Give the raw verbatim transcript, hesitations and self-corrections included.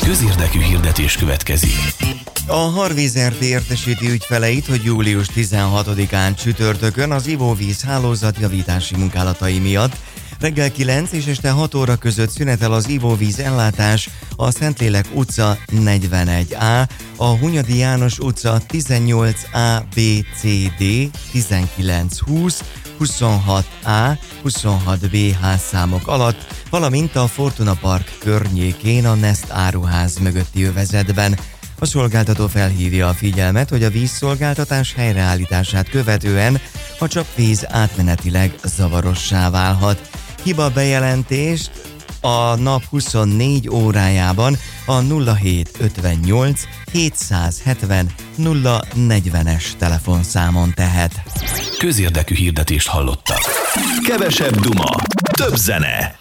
Közérdekű hirdetés következik. A Harvíz Kft. Értesíti ügyfeleit, hogy július tizenhatodikán csütörtökön az ivóvíz hálózatjavítási munkálatai miatt reggel kilenc és este hat óra között szünetel az ivóvíz ellátás a Szentlélek utca negyvenegy á, a Hunyadi János utca tizennyolc á bé cé dé, tizenkilenc húsz, huszonhat á, huszonhat bé házszámok alatt, valamint a Fortuna Park környékén a Nest áruház mögötti övezetben. A szolgáltató felhívja a figyelmet, hogy a vízszolgáltatás helyreállítását követően a csapvíz átmenetileg zavarossá válhat. Hiba bejelentést a nap huszonnégy órájában a nulla hét ötvennyolc hétszázhetven nulla negyvenes telefonszámon tehet. Közérdekű hirdetést hallottak. Kevesebb duma, több zene.